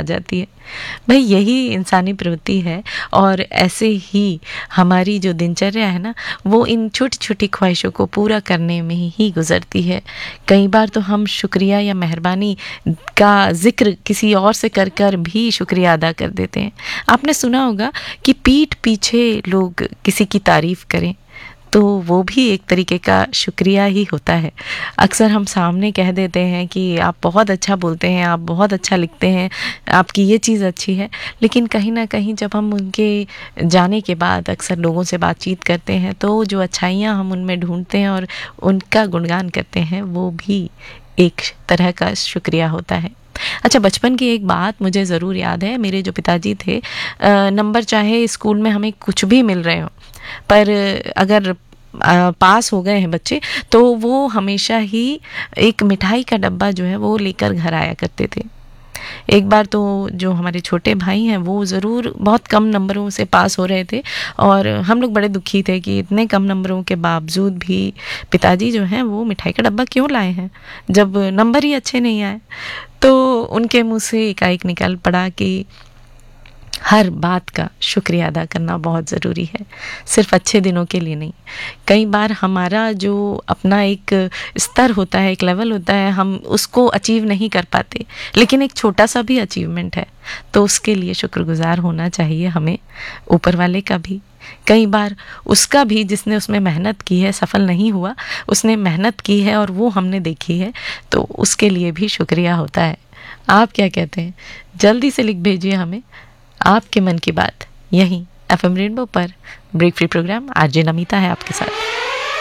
आ जाती है। भाई यही इंसानी प्रवृत्ति है और ऐसे ही हमारी जो दिनचर्या है ना, वो इन छोटी छोटी ख्वाहिशों को पूरा करने में ही गुजरती है। कई बार तो हम शुक्रिया या मेहरबानी का जिक्र किसी और से कर कर भी शुक्रिया अदा कर देते हैं। आपने सुना होगा कि पीठ पीछे लोग किसी की तारीफ़ करें तो वो भी एक तरीके का शुक्रिया ही होता है। अक्सर हम सामने कह देते हैं कि आप बहुत अच्छा बोलते हैं, आप बहुत अच्छा लिखते हैं, आपकी ये चीज़ अच्छी है, लेकिन कहीं ना कहीं जब हम उनके जाने के बाद अक्सर लोगों से बातचीत करते हैं तो जो अच्छाइयाँ हम उनमें ढूंढते हैं और उनका गुणगान करते हैं, वो भी एक तरह का शुक्रिया होता है। अच्छा, बचपन की एक बात मुझे ज़रूर याद है। मेरे जो पिताजी थे, नंबर चाहे स्कूल में हमें कुछ भी मिल रहे हो, पर अगर पास हो गए हैं बच्चे तो वो हमेशा ही एक मिठाई का डब्बा जो है वो लेकर घर आया करते थे। एक बार तो जो हमारे छोटे भाई हैं वो ज़रूर बहुत कम नंबरों से पास हो रहे थे और हम लोग बड़े दुखी थे कि इतने कम नंबरों के बावजूद भी पिताजी जो हैं वो मिठाई का डब्बा क्यों लाए हैं जब नंबर ही अच्छे नहीं आए। तो उनके मुंह से एकाएक निकल पड़ा कि हर बात का शुक्रिया अदा करना बहुत ज़रूरी है, सिर्फ अच्छे दिनों के लिए नहीं। कई बार हमारा जो अपना एक स्तर होता है, एक लेवल होता है, हम उसको अचीव नहीं कर पाते, लेकिन एक छोटा सा भी अचीवमेंट है तो उसके लिए शुक्रगुजार होना चाहिए हमें, ऊपर वाले का भी। कई बार उसका भी जिसने उसमें मेहनत की है, सफल नहीं हुआ, उसने मेहनत की है और वो हमने देखी है, तो उसके लिए भी शुक्रिया होता है। आप क्या कहते हैं? जल्दी से लिख भेजिए हमें आपके मन की बात। यहीं FM रेनबो पर break free programme RJ Namita है आपके साथ।